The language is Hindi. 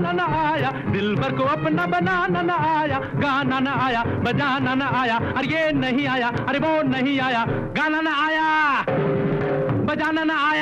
न आया, दिल भर को अपना बनाना न आया, गाना न आया, बजाना न आया, अरे ये नहीं आया, अरे वो नहीं आया, गाना न आया, बजाना न आया।